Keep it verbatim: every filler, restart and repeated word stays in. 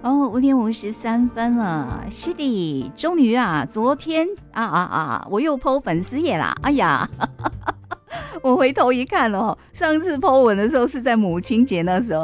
哦，五点五十三分了，是的，终于啊，昨天啊啊啊，我又 po 粉丝页啦，哎呀，我回头一看哦，上次 po 文的时候是在母亲节那时候，